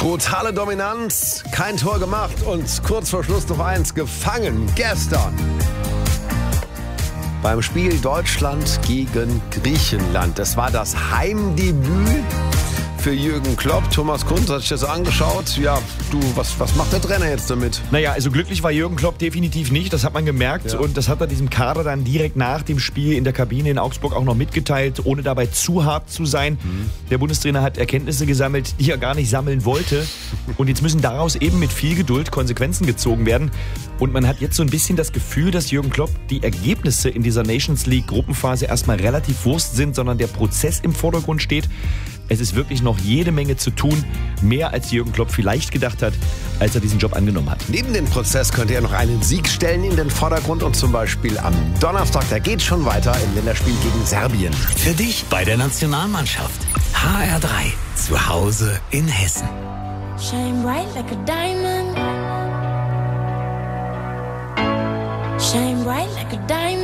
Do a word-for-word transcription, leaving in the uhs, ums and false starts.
Brutale Dominanz, kein Tor gemacht und kurz vor Schluss noch eins gefangen. Gestern beim Spiel Deutschland gegen Griechenland. Das war das Heimdebüt für Jürgen Klopp. Thomas Kunz hat sich das angeschaut. Ja, du, was, was macht der Trainer jetzt damit? Naja, also glücklich war Jürgen Klopp definitiv nicht. Das hat man gemerkt. Ja. Und das hat er diesem Kader dann direkt nach dem Spiel in der Kabine in Augsburg auch noch mitgeteilt, ohne dabei zu hart zu sein. Mhm. Der Bundestrainer hat Erkenntnisse gesammelt, die er gar nicht sammeln wollte. Und jetzt müssen daraus eben mit viel Geduld Konsequenzen gezogen werden. Und man hat jetzt so ein bisschen das Gefühl, dass Jürgen Klopp die Ergebnisse in dieser Nations League Gruppenphase erstmal relativ Wurst sind, sondern der Prozess im Vordergrund steht. Es ist wirklich noch jede Menge zu tun, mehr als Jürgen Klopp vielleicht gedacht hat, als er diesen Job angenommen hat. Neben dem Prozess könnte er noch einen Sieg stellen in den Vordergrund und zum Beispiel am Donnerstag, da geht schon weiter im Länderspiel gegen Serbien. Für dich bei der Nationalmannschaft. H R drei, zu Hause in Hessen. Shine bright like a diamond. Shine bright like a diamond.